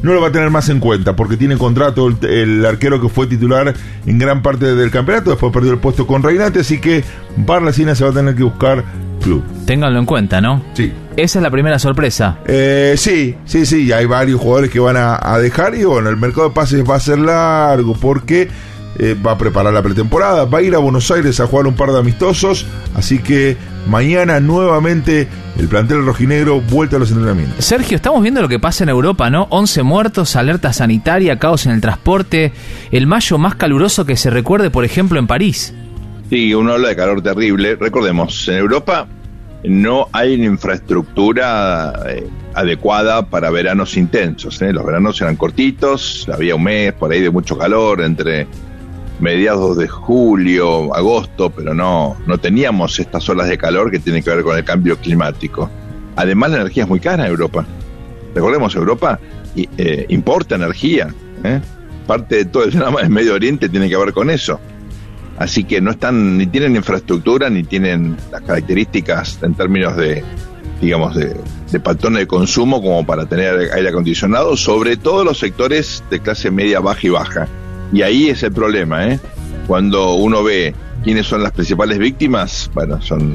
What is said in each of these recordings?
no lo va a tener más en cuenta, porque tiene contrato el arquero que fue titular en gran parte del campeonato, después perdió el puesto con Reinate, así que Barlacina se va a tener que buscar club. Ténganlo en cuenta, ¿no? Sí. Esa es la primera sorpresa. Sí, hay varios jugadores que van a dejar, y bueno, el mercado de pases va a ser largo, porque va a preparar la pretemporada, va a ir a Buenos Aires a jugar un par de amistosos, así que mañana nuevamente el plantel rojinegro vuelta a los entrenamientos. Sergio, estamos viendo lo que pasa en Europa, ¿no? 11 muertos, alerta sanitaria, caos en el transporte, el mayo más caluroso que se recuerde, por ejemplo, en París. Sí, uno habla de calor terrible. Recordemos, en Europa no hay una infraestructura adecuada para veranos intensos, ¿eh? Los veranos eran cortitos, había un mes por ahí de mucho calor entre mediados de julio, agosto, pero no teníamos estas olas de calor que tienen que ver con el cambio climático. Además, la energía es muy cara en Europa. Recordemos, Europa importa energía, ¿eh? Parte de todo el drama del Medio Oriente tiene que ver con eso. Así que no están, ni tienen infraestructura, ni tienen las características en términos de, digamos, de patrón de consumo como para tener aire acondicionado, sobre todo los sectores de clase media, baja y baja. Y ahí es el problema, ¿eh? Cuando uno ve quiénes son las principales víctimas, bueno, son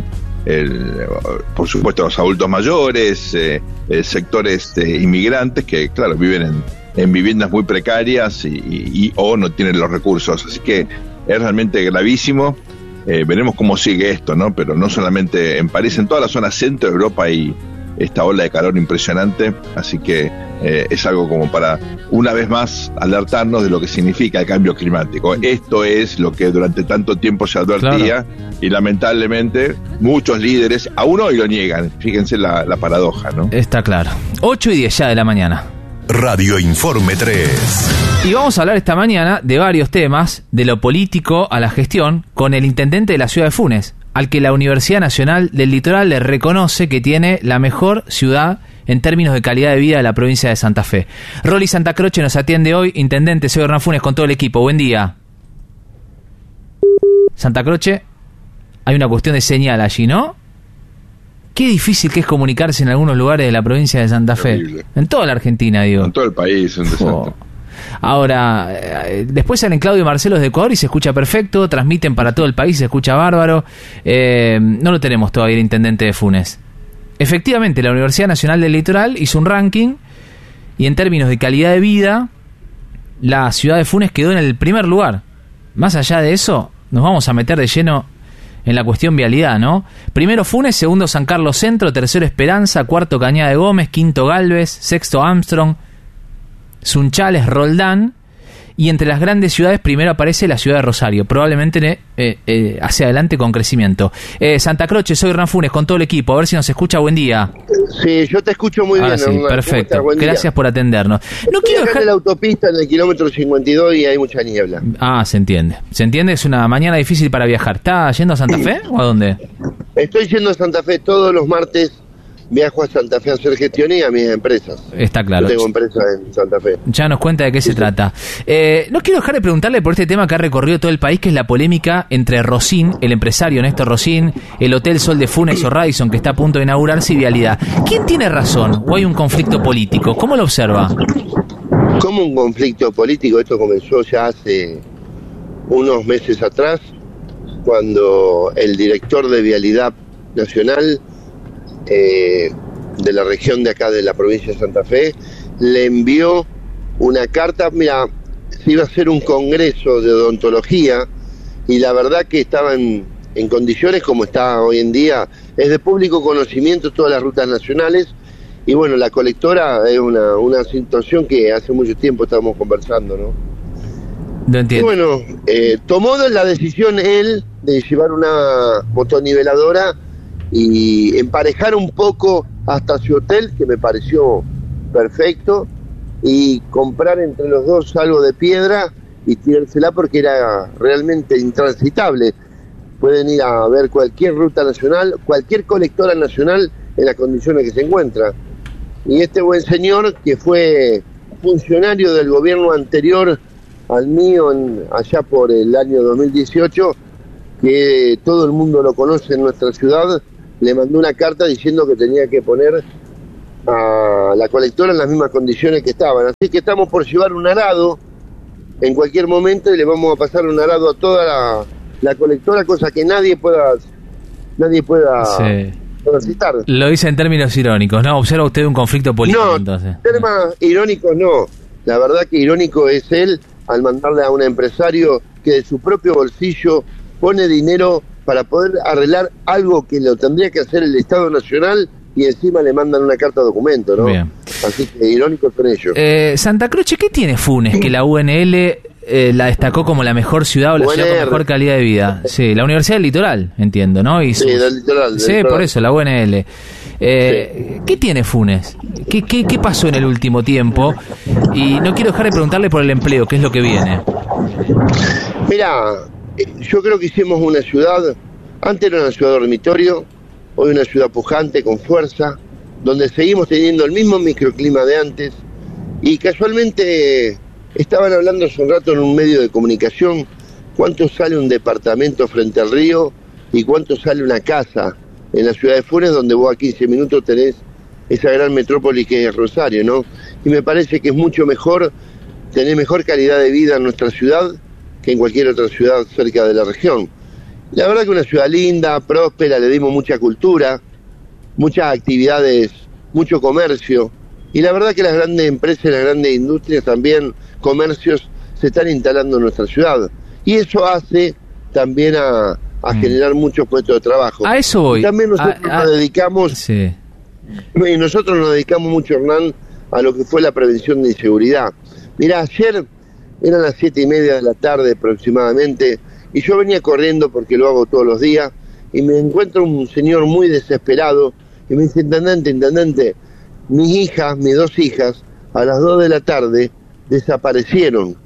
por supuesto los adultos mayores, sectores inmigrantes que, claro, viven en viviendas muy precarias y o no tienen los recursos. Así que es realmente gravísimo. Veremos cómo sigue esto, ¿no? Pero no solamente en París, en toda la zona centro de Europa hay esta ola de calor impresionante, así que es algo como para, una vez más, alertarnos de lo que significa el cambio climático. Esto es lo que durante tanto tiempo se advertía, claro. Y lamentablemente muchos líderes aún hoy lo niegan. Fíjense la paradoja, ¿no? Está claro. 8:10 ya de la mañana. Radio Informe 3. Y vamos a hablar esta mañana de varios temas, de lo político a la gestión, con el intendente de la ciudad de Funes, al que la Universidad Nacional del Litoral le reconoce que tiene la mejor ciudad en términos de calidad de vida de la provincia de Santa Fe. Rolly Santa Croce nos atiende hoy. Intendente, soy Hernán Funes con todo el equipo. Buen día. Santa Croce, hay una cuestión de señal allí, ¿no? Qué difícil que es comunicarse en algunos lugares de la provincia de Santa Fe. Terrible. En toda la Argentina, digo. En todo el país, un desastre. Ahora, después salen Claudio y Marcelo de Ecuador y se escucha perfecto, transmiten para todo el país, se escucha bárbaro. No lo tenemos todavía el intendente de Funes. Efectivamente, la Universidad Nacional del Litoral hizo un ranking y en términos de calidad de vida, la ciudad de Funes quedó en el primer lugar. Más allá de eso, nos vamos a meter de lleno en la cuestión vialidad, ¿no? Primero Funes, segundo San Carlos Centro, tercero Esperanza, cuarto Cañada de Gómez, quinto Galvez, sexto Armstrong, Sunchales, Roldán, y entre las grandes ciudades primero aparece la ciudad de Rosario, probablemente hacia adelante con crecimiento. Santa Croce, soy Hernán Funes con todo el equipo, a ver si nos escucha. Buen día. Sí, yo te escucho muy bien. Sí, perfecto, gracias por atendernos. No quiero dejar la autopista en el kilómetro 52 y hay mucha niebla. Se entiende, es una mañana difícil para viajar. ¿Está yendo a Santa Fe o a dónde? Estoy yendo a Santa Fe todos los martes. Viajo a Santa Fe a hacer gestión y a mis empresas. Está claro. Yo tengo empresas en Santa Fe. Ya nos cuenta de qué se trata. No quiero dejar de preguntarle por este tema que ha recorrido todo el país, que es la polémica entre Rosín, el empresario Néstor Rosín, el Hotel Sol de Funes o Radisson, que está a punto de inaugurarse, y Vialidad. ¿Quién tiene razón o hay un conflicto político? ¿Cómo lo observa? ¿Cómo un conflicto político? Esto comenzó ya hace unos meses atrás, cuando el director de Vialidad Nacional de la región de acá de la provincia de Santa Fe le envió una carta. Mira, se iba a hacer un congreso de odontología y la verdad que estaban en condiciones como está hoy en día, es de público conocimiento todas las rutas nacionales, y bueno, la colectora es una situación que hace mucho tiempo estábamos conversando, ¿no? No entiendo. Y bueno, tomó la decisión él de llevar una motoniveladora y emparejar un poco hasta su hotel, que me pareció perfecto, y comprar entre los dos algo de piedra y tirársela porque era realmente intransitable. Pueden ir a ver cualquier ruta nacional, cualquier colectora nacional en las condiciones que se encuentra. Y este buen señor, que fue funcionario del gobierno anterior al mío, allá por el año 2018, que todo el mundo lo conoce en nuestra ciudad, le mandó una carta diciendo que tenía que poner a la colectora en las mismas condiciones que estaban. Así que estamos por llevar un arado en cualquier momento y le vamos a pasar un arado a toda la colectora, cosa que nadie pueda Sí. citar. Lo dice en términos irónicos, ¿no? Observa usted un conflicto político, No, entonces. temas irónicos no. La verdad que irónico es él al mandarle a un empresario que de su propio bolsillo pone dinero para poder arreglar algo que lo tendría que hacer el Estado Nacional y encima le mandan una carta documento, ¿no? Bien. Así que irónico con ello. Santa Croce, ¿qué tiene Funes que la UNL la destacó como la mejor ciudad o la ciudad con mejor calidad de vida? Sí, la Universidad del Litoral, entiendo, ¿no? Y sí, del litoral. Sí, por eso, la UNL. ¿Qué tiene Funes? ¿Qué pasó en el último tiempo? Y no quiero dejar de preguntarle por el empleo, ¿qué es lo que viene? Mira, yo creo que hicimos una ciudad, antes era una ciudad dormitorio, hoy una ciudad pujante, con fuerza, donde seguimos teniendo el mismo microclima de antes, y casualmente estaban hablando hace un rato en un medio de comunicación cuánto sale un departamento frente al río y cuánto sale una casa en la ciudad de Funes, donde vos a 15 minutos tenés esa gran metrópoli que es Rosario, ¿no? Y me parece que es mucho mejor, tener mejor calidad de vida en nuestra ciudad que en cualquier otra ciudad cerca de la región. La verdad que una ciudad linda, próspera, le dimos mucha cultura, muchas actividades, mucho comercio, y la verdad que las grandes empresas, las grandes industrias, también comercios, se están instalando en nuestra ciudad. Y eso hace también a generar muchos puestos de trabajo. A eso voy. Y también nosotros nos dedicamos, sí. Y nosotros nos dedicamos mucho, Hernán, a lo que fue la prevención de inseguridad. Mirá, ayer eran las 7:30 de la tarde aproximadamente, y yo venía corriendo porque lo hago todos los días, y me encuentro un señor muy desesperado, y me dice: intendente, mis dos hijas, a las 2 de la tarde, desaparecieron.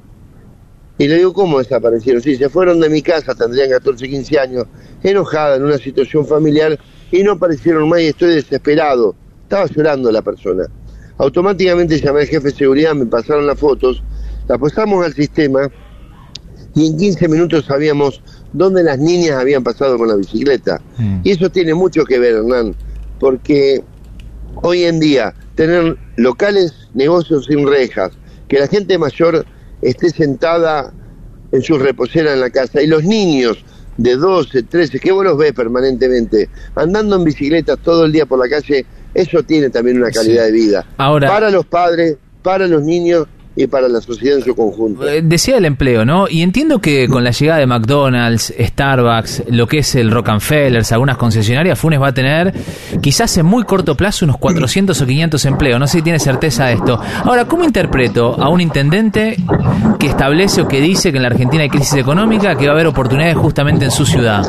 Y le digo: ¿cómo desaparecieron? Sí, se fueron de mi casa, tendrían 14, 15 años, enojada en una situación familiar, y no aparecieron más y estoy desesperado. Estaba llorando la persona. Automáticamente llamé al jefe de seguridad, me pasaron las fotos, las pasamos al sistema, y en 15 minutos sabíamos dónde las niñas habían pasado con la bicicleta. Y eso tiene mucho que ver, Hernán, porque hoy en día tener locales, negocios sin rejas, que la gente mayor esté sentada en su reposera en la casa, y los niños de 12, 13, que vos los ves permanentemente andando en bicicleta todo el día por la calle, eso tiene también una calidad de vida. Ahora, para los padres, para los niños y para la sociedad en su conjunto. Decía el empleo, ¿no? Y entiendo que con la llegada de McDonald's, Starbucks, lo que es el Rockefellers, algunas concesionarias, Funes va a tener quizás en muy corto plazo unos 400 o 500 empleos. No sé si tiene certeza de esto. Ahora, ¿cómo interpreto a un intendente que establece o que dice que en la Argentina hay crisis económica, que va a haber oportunidades justamente en su ciudad?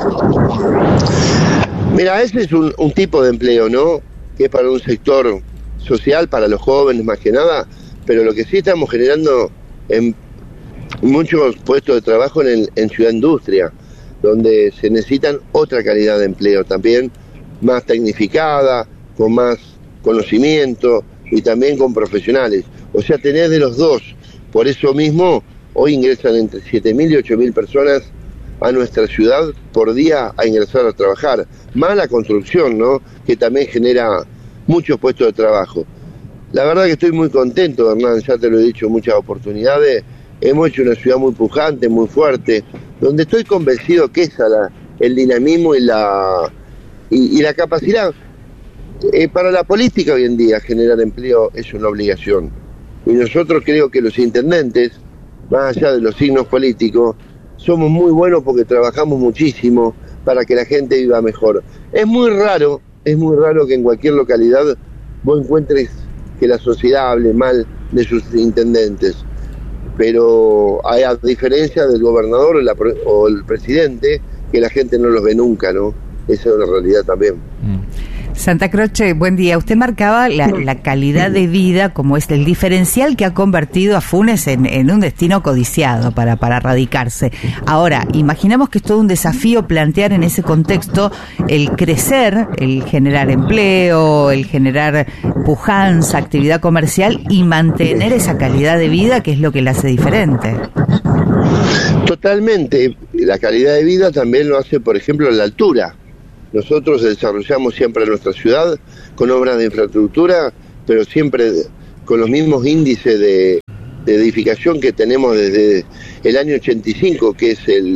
Mira, ese es un tipo de empleo, ¿no? Que es para un sector social, para los jóvenes más que nada, pero lo que sí estamos generando en muchos puestos de trabajo en Ciudad Industria, donde se necesitan otra calidad de empleo también, más tecnificada, con más conocimiento y también con profesionales. O sea, tenés de los dos. Por eso mismo, hoy ingresan entre 7.000 y 8.000 personas a nuestra ciudad por día a ingresar a trabajar. Más la construcción, ¿no? Que también genera muchos puestos de trabajo. La verdad que estoy muy contento, Hernán, ya te lo he dicho en muchas oportunidades. Hemos hecho una ciudad muy pujante, muy fuerte, donde estoy convencido que esa el dinamismo y la capacidad. Para la política hoy en día generar empleo es una obligación. Y nosotros creo que los intendentes, más allá de los signos políticos, somos muy buenos porque trabajamos muchísimo para que la gente viva mejor. Es muy raro que en cualquier localidad vos encuentres que la sociedad hable mal de sus intendentes, pero a diferencia del gobernador o el presidente, que la gente no los ve nunca, ¿no? Esa es una realidad también. Santa Croce, buen día. Usted marcaba la calidad de vida como es el diferencial que ha convertido a Funes en un destino codiciado para radicarse. Ahora, imaginamos que es todo un desafío plantear en ese contexto el crecer, el generar empleo, el generar pujanza, actividad comercial y mantener esa calidad de vida que es lo que la hace diferente. Totalmente. La calidad de vida también lo hace, por ejemplo, la altura. Nosotros desarrollamos siempre nuestra ciudad con obras de infraestructura pero siempre con los mismos índices de edificación que tenemos desde el año 85, que es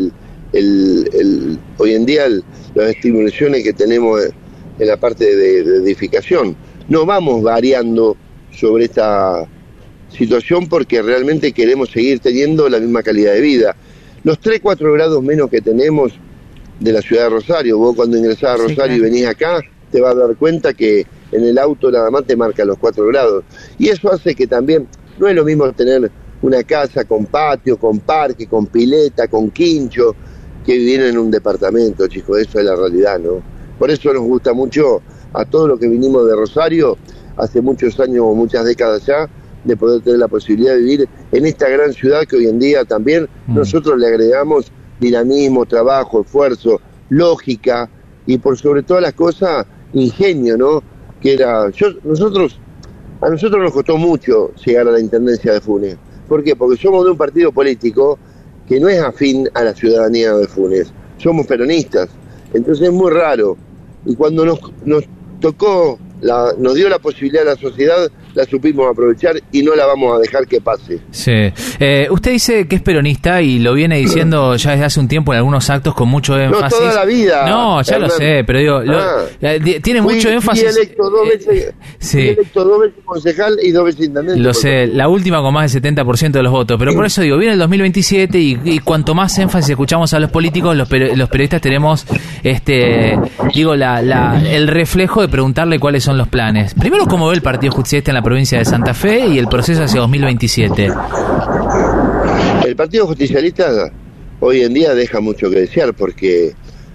hoy en día las estimulaciones que tenemos en la parte de edificación. No vamos variando sobre esta situación porque realmente queremos seguir teniendo la misma calidad de vida. Los 3-4 grados menos que tenemos de la ciudad de Rosario, vos cuando ingresás a Rosario, sí, claro, y venís acá, te vas a dar cuenta que en el auto nada más te marca los 4 grados. Y eso hace que también, no es lo mismo tener una casa con patio, con parque, con pileta, con quincho, que vivir en un departamento, chicos, eso es la realidad, ¿no? Por eso nos gusta mucho a todos los que vinimos de Rosario, hace muchos años o muchas décadas ya, de poder tener la posibilidad de vivir en esta gran ciudad que hoy en día también nosotros le agregamos dinamismo, trabajo, esfuerzo, lógica y por sobre todas las cosas, ingenio, ¿no? A nosotros nos costó mucho llegar a la intendencia de Funes. ¿Por qué? Porque somos de un partido político que no es afín a la ciudadanía de Funes. Somos peronistas. Entonces es muy raro. Y cuando nos tocó, nos dio la posibilidad a la sociedad, la supimos aprovechar y no la vamos a dejar que pase. Sí. Usted dice que es peronista y lo viene diciendo ya desde hace un tiempo en algunos actos con mucho énfasis. No, toda la vida. No, ya Hernán, lo sé, pero digo, tiene mucho énfasis. Fui electo 2 veces, sí, fui electo 2 veces concejal y 2 veces intendente. Lo sé, la última con más del 70% de los votos, pero por eso digo, viene el 2027 y cuanto más énfasis escuchamos a los políticos, los periodistas tenemos el reflejo de preguntarle cuáles son los planes. Primero, ¿cómo ve el Partido Justicialista en la provincia de Santa Fe y el proceso hacia 2027? El Partido Justicialista hoy en día deja mucho que desear porque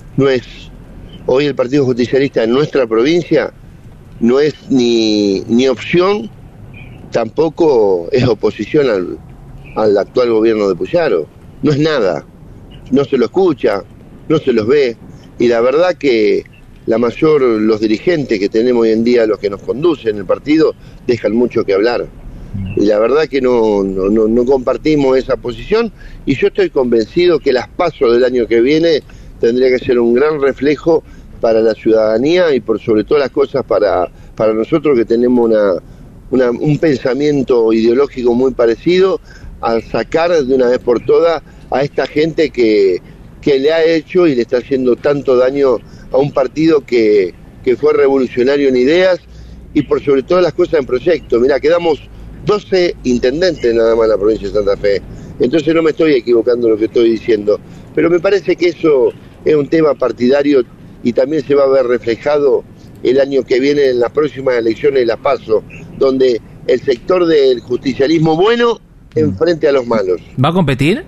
hoy el Partido Justicialista en nuestra provincia no es ni opción, tampoco es oposición al actual gobierno de Puyaro. No es nada, no se lo escucha, no se los ve y la verdad que los dirigentes que tenemos hoy en día, los que nos conducen el partido, dejan mucho que hablar. Y la verdad que no compartimos esa posición y yo estoy convencido que las PASO del año que viene tendría que ser un gran reflejo para la ciudadanía y por sobre todas las cosas para nosotros que tenemos un pensamiento ideológico muy parecido, a sacar de una vez por todas a esta gente que le ha hecho y le está haciendo tanto daño a un partido que fue revolucionario en ideas y por sobre todas las cosas en proyectos. Mirá, quedamos 12 intendentes nada más en la provincia de Santa Fe, entonces no me estoy equivocando en lo que estoy diciendo, pero me parece que eso es un tema partidario y también se va a ver reflejado el año que viene en las próximas elecciones de las PASO, donde el sector del justicialismo bueno enfrente a los malos. ¿Va a competir?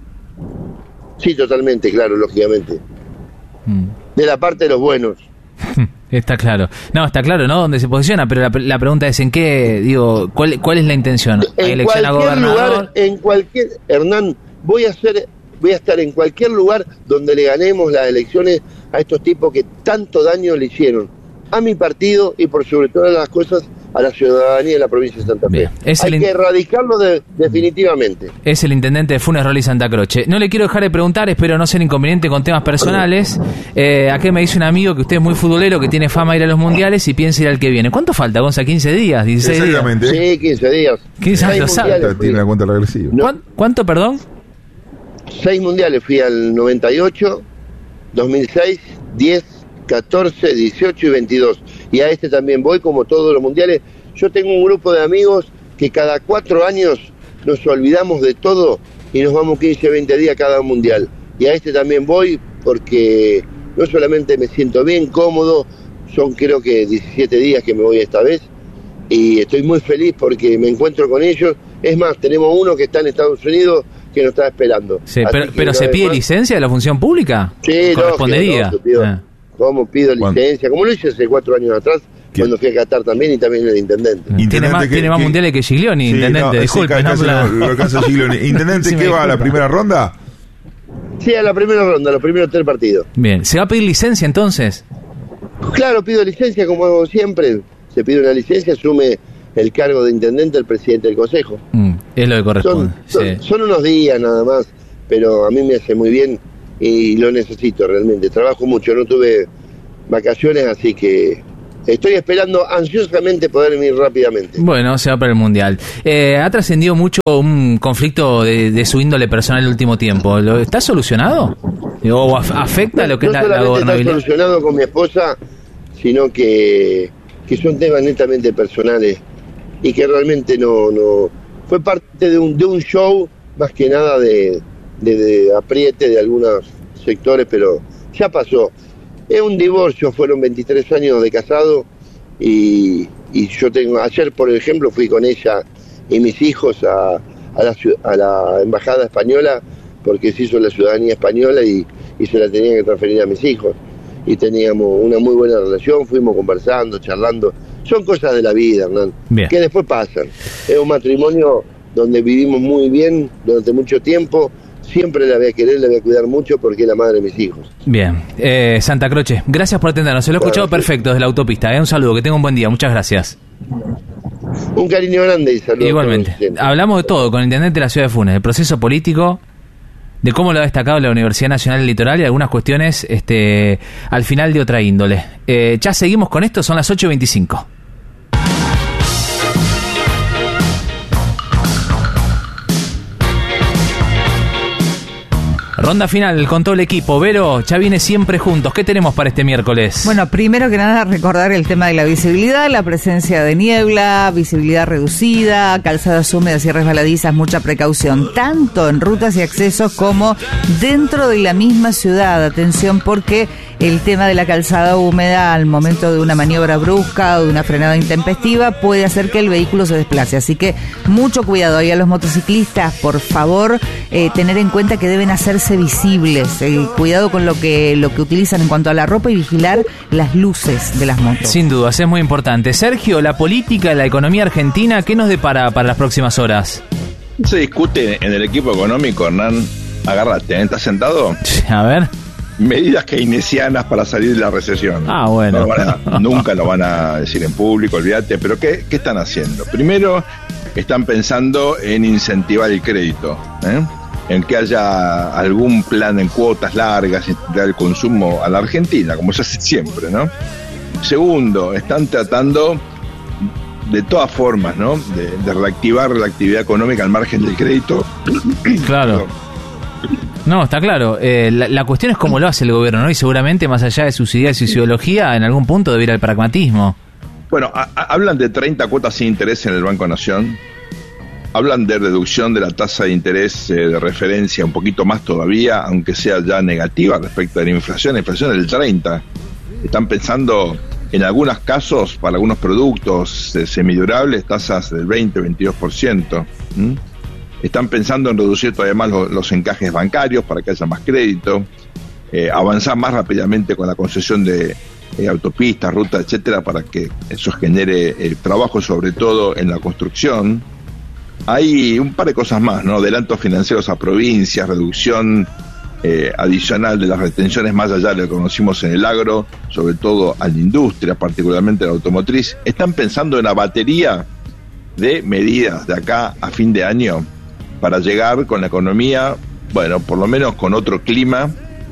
Sí, totalmente, claro, lógicamente. De la parte de los buenos. Está claro. No, está claro, ¿no? Dónde se posiciona, pero la pregunta es en qué, digo, ¿cuál es la intención? ¿Hay elección a gobernador? Hernán, voy a estar en cualquier lugar donde le ganemos las elecciones a estos tipos que tanto daño le hicieron a mi partido y por sobre todas las cosas a la ciudadanía de la provincia de Santa Fe. Bien, hay que erradicarlo definitivamente. Es el intendente de Funes, Rolly Santa Croce. No le quiero dejar de preguntar, espero no ser inconveniente con temas personales. Aquí me dice un amigo que usted es muy futbolero, que tiene fama de ir a los mundiales y piensa ir al que viene. ¿Cuánto falta, Gonza? ¿15 días? ¿16 Exactamente. días? Sí, 15 días. 15 años. Tiene la cuenta regresiva. No. ¿Cuánto, perdón? 6 mundiales. Fui al 98, 2006, 10, 14, 18 y 22. Y a este también voy, como todos los mundiales. Yo tengo un grupo de amigos que cada 4 años nos olvidamos de todo y nos vamos 15, 20 días cada mundial. Y a este también voy porque no solamente me siento bien, cómodo, son creo que 17 días que me voy esta vez y estoy muy feliz porque me encuentro con ellos. Es más, tenemos uno que está en Estados Unidos que nos está esperando. Sí, pero ¿se pide licencia de la función pública? Sí, correspondería. ¿Cómo pido licencia? Como lo hice hace 4 años atrás, cuando fui a Qatar también y también el intendente. Tiene más mundiales que Giglioni, sí, intendente, disculpe. Lo que hace Giglioni. Intendente, sí, ¿qué va a la primera ronda? Sí, a la primera ronda, los primeros 3 partidos. Bien, ¿se va a pedir licencia entonces? Claro, pido licencia como hago siempre. Se pide una licencia, asume el cargo de intendente el presidente del consejo. Es lo que corresponde. Son unos días nada más, pero a mí me hace muy bien y lo necesito realmente. Trabajo mucho, no tuve vacaciones, así que estoy esperando ansiosamente poder ir rápidamente. Bueno, se va para el Mundial. Ha trascendido mucho un conflicto de su índole personal en el último tiempo. ¿Está solucionado? ¿O afecta lo que no es la gobernabilidad? No está solucionado con mi esposa, sino que son temas netamente personales y que realmente no fue parte de un show, más que nada de apriete de algunos sectores, pero ya pasó. Es un divorcio, fueron 23 años de casado y yo ayer por ejemplo fui con ella y mis hijos a la embajada española porque se hizo la ciudadanía española y se la tenían que transferir a mis hijos y teníamos una muy buena relación, fuimos conversando, charlando, son cosas de la vida, Hernán, que después pasan. Es un matrimonio donde vivimos muy bien durante mucho tiempo. Siempre la voy a querer, la voy a cuidar mucho porque es la madre de mis hijos. Bien. Santa Croce, gracias por atendernos. Se lo he escuchado perfecto desde la autopista. Un saludo, que tenga un buen día. Muchas gracias. Un cariño grande y saludos. Igualmente. Hablamos de todo con el intendente de la ciudad de Funes, del proceso político, de cómo lo ha destacado la Universidad Nacional del Litoral y algunas cuestiones al final de otra índole. Ya seguimos con esto, son las 8:25. Ronda final con todo el equipo. Vero, ya viene siempre juntos. ¿Qué tenemos para este miércoles? Bueno, primero que nada recordar el tema de la visibilidad, la presencia de niebla, visibilidad reducida, calzadas húmedas y resbaladizas, mucha precaución, tanto en rutas y accesos como dentro de la misma ciudad. Atención porque el tema de la calzada húmeda al momento de una maniobra brusca o de una frenada intempestiva puede hacer que el vehículo se desplace. Así que mucho cuidado. Y a los motociclistas, por favor, tener en cuenta que deben hacerse visibles. Cuidado con lo que utilizan en cuanto a la ropa y vigilar las luces de las motos. Sin duda, es muy importante. Sergio, la política, la economía argentina, ¿qué nos depara para las próximas horas? Se discute en el equipo económico, Hernán. Agárrate, ¿estás sentado? A ver. Medidas keynesianas para salir de la recesión. Ah, bueno. Nunca lo van a decir en público, olvídate. Pero ¿qué están haciendo? Primero, están pensando en incentivar el crédito, en que haya algún plan en cuotas largas, incentivar el consumo a la Argentina, como se hace siempre, ¿no? Segundo, están tratando de todas formas, ¿no? De reactivar la actividad económica al margen del crédito. Claro. No, está claro. La cuestión es cómo lo hace el gobierno, ¿no? Y seguramente, más allá de sus ideas y su ideología, en algún punto debe ir al pragmatismo. Bueno, hablan de 30 cuotas sin interés en el Banco Nación. Hablan de reducción de la tasa de interés de referencia un poquito más todavía, aunque sea ya negativa respecto a la inflación del 30%. Están pensando, en algunos casos, para algunos productos semidurables, tasas del 20-22%. Están pensando en reducir todavía más los encajes bancarios para que haya más crédito, avanzar más rápidamente con la concesión de autopistas, rutas, etcétera, para que eso genere trabajo, sobre todo en la construcción. Hay un par de cosas más, ¿no? Adelantos financieros a provincias, reducción adicional de las retenciones más allá de lo que conocimos en el agro, sobre todo a la industria, particularmente la automotriz. Están pensando en la batería de medidas de acá a fin de año para llegar con la economía, bueno, por lo menos con otro clima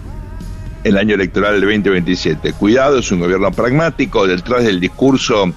el año electoral del 2027. Cuidado, es un gobierno pragmático, detrás del discurso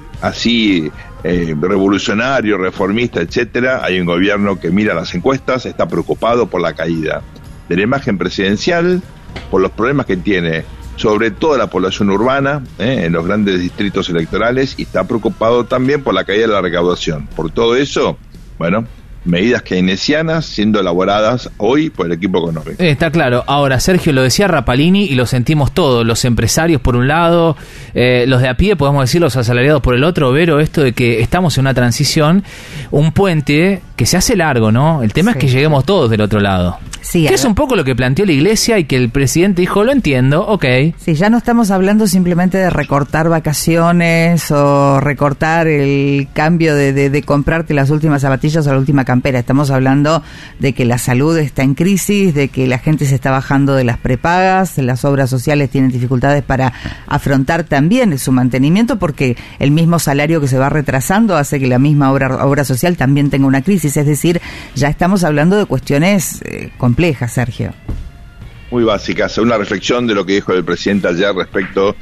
así revolucionario, reformista, etcétera, hay un gobierno que mira las encuestas, está preocupado por la caída de la imagen presidencial, por los problemas que tiene sobre todo la población urbana, en los grandes distritos electorales, y está preocupado también por la caída de la recaudación. Por todo eso, bueno, medidas keynesianas siendo elaboradas hoy por el equipo económico. Está claro. Ahora, Sergio, lo decía Rapalini y lo sentimos todos, los empresarios por un lado, los de a pie, podemos decir, los asalariados por el otro. Vero, esto de que estamos en una transición, un puente que se hace largo, ¿no? El tema es que lleguemos todos del otro lado. Sí, que es un poco lo que planteó la Iglesia y que el presidente dijo, lo entiendo, ok. Sí, ya no estamos hablando simplemente de recortar vacaciones o recortar el cambio de comprarte las últimas zapatillas o la última campera. Estamos hablando de que la salud está en crisis, de que la gente se está bajando de las prepagas, las obras sociales tienen dificultades para afrontar también su mantenimiento porque el mismo salario que se va retrasando hace que la misma obra social también tenga una crisis. Es decir, ya estamos hablando de cuestiones complejas, Sergio. Muy básicas. Una reflexión de lo que dijo el presidente ayer respecto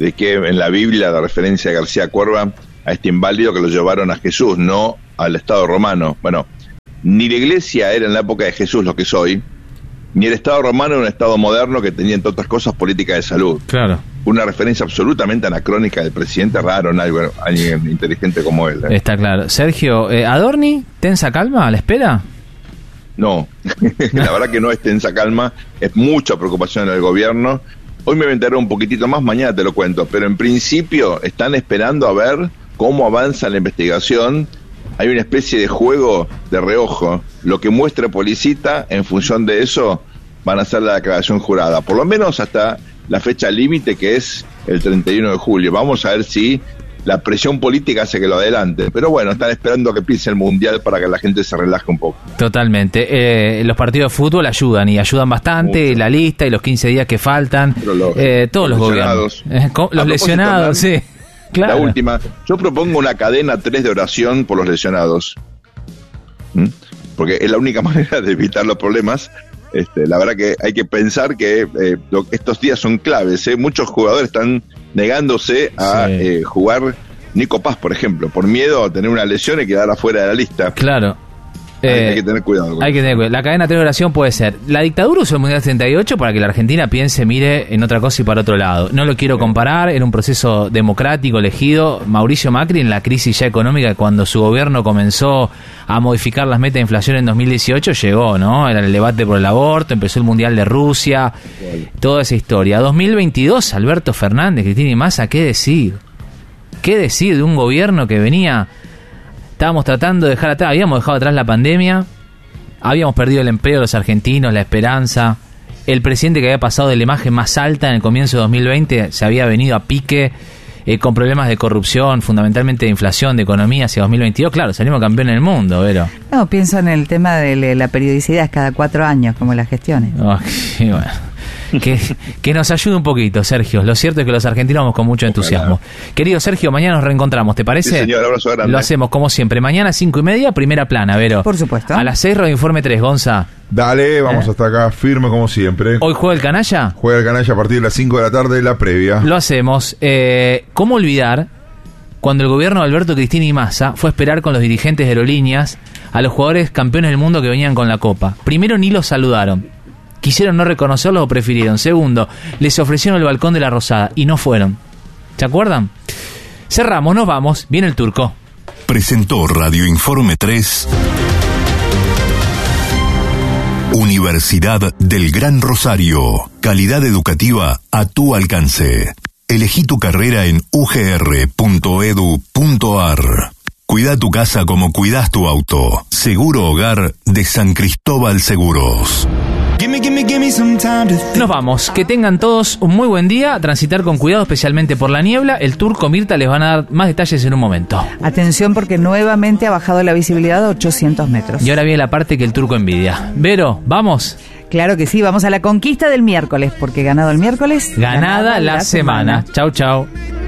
de que en la Biblia la referencia de García Cuerva a este inválido que lo llevaron a Jesús, no al Estado romano. Bueno, ni la iglesia era en la época de Jesús lo que es hoy, ni el Estado romano era un Estado moderno que tenía, entre otras cosas, política de salud. Claro. Una referencia absolutamente anacrónica del presidente, raro en alguien inteligente como él. Está claro. Sergio, ¿Adorni, tensa calma, a la espera? No, la verdad que no es tensa calma, es mucha preocupación en el gobierno. Hoy me enteré un poquitito más, mañana te lo cuento, pero en principio están esperando a ver cómo avanza la investigación. Hay una especie de juego de reojo. Lo que muestre Policita, en función de eso, van a hacer la declaración jurada. Por lo menos hasta la fecha límite, que es el 31 de julio. Vamos a ver si la presión política hace que lo adelante. Pero bueno, están esperando que pise el Mundial para que la gente se relaje un poco. Totalmente. Los partidos de fútbol ayudan, y ayudan bastante. Mucho. La lista y los 15 días que faltan. Todos los gobiernos. Los lesionados, sí. Claro. La última, yo propongo una cadena 3 de oración por los lesionados, porque es la única manera de evitar los problemas. La verdad que hay que pensar que estos días son claves. Muchos jugadores están negándose a jugar. Nico Paz, por ejemplo, por miedo a tener una lesión y quedar afuera de la lista. Claro. Hay que tener cuidado. Hay que tener cuidado. La cadena de oración puede ser la dictadura usó el Mundial 78 para que la Argentina piense, mire en otra cosa y para otro lado. No lo quiero comparar, era un proceso democrático elegido. Mauricio Macri, en la crisis ya económica, cuando su gobierno comenzó a modificar las metas de inflación en 2018, llegó, ¿no? Era el debate por el aborto, empezó el Mundial de Rusia, toda esa historia. 2022, Alberto Fernández, Cristina y Massa, ¿qué decir? ¿Qué decir de un gobierno que venía... Estábamos tratando de dejar atrás, habíamos dejado atrás la pandemia, habíamos perdido el empleo de los argentinos, la esperanza, el presidente que había pasado de la imagen más alta en el comienzo de 2020 se había venido a pique con problemas de corrupción, fundamentalmente de inflación, de economía hacia 2022. Claro, salimos campeón en el mundo, Vero. No, pienso en el tema de la periodicidad, cada 4 años, como las gestiones. Oh, bueno. Que nos ayude un poquito, Sergio. Lo cierto es que los argentinos vamos con mucho entusiasmo. Querido Sergio, mañana nos reencontramos, ¿te parece? Sí, señor, abrazo grande. Lo hacemos como siempre. Mañana 5:30, primera plana, Vero. Por supuesto. A las 6, Radio Informe 3, Gonza. Dale, vamos hasta acá, firme como siempre. ¿Hoy juega el canalla? Juega el canalla a partir de las 5 de la tarde, la previa. Lo hacemos. ¿Cómo olvidar cuando el gobierno de Alberto, Cristina y Massa fue a esperar con los dirigentes de aerolíneas a los jugadores campeones del mundo que venían con la Copa? Primero, ni los saludaron. Quisieron no reconocerlos o prefirieron. Segundo, les ofrecieron el balcón de la Rosada y no fueron. ¿Se acuerdan? Cerramos, nos vamos. Viene el turco. Presentó Radio Informe 3. Universidad del Gran Rosario. Calidad educativa a tu alcance. Elegí tu carrera en ugr.edu.ar. Cuida tu casa como cuidas tu auto. Seguro Hogar de San Cristóbal Seguros. Nos vamos, que tengan todos un muy buen día, a transitar con cuidado, especialmente por la niebla. El turco, Mirta, les van a dar más detalles en un momento. Atención, porque nuevamente ha bajado la visibilidad a 800 metros. Y ahora viene la parte que el turco envidia. Vero, ¿vamos? Claro que sí, vamos a la conquista del miércoles, porque ganado el miércoles... Ganada la semana. Chau, chau.